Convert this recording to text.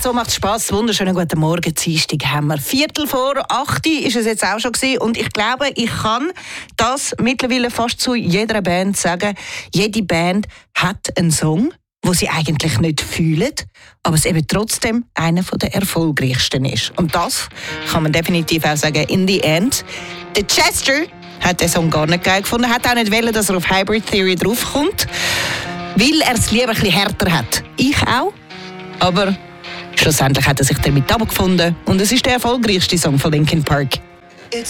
so macht es Spass. Wunderschönen guten Morgen, Dienstag haben wir. 7:45 ist es jetzt auch schon gewesen. Und ich glaube, ich kann das mittlerweile fast zu jeder Band sagen. Jede Band hat einen Song, wo sie eigentlich nicht fühlen, aber es eben trotzdem einer der erfolgreichsten ist. Und das kann man definitiv auch sagen. In the end, der Chester hat den Song gar nicht geil gefunden, hat auch nicht wollen, dass er auf Hybrid Theory draufkommt, weil er es lieber ein bisschen härter hat. Ich auch, aber schlussendlich hat er sich damit abgefunden und es ist der erfolgreichste Song von Linkin Park.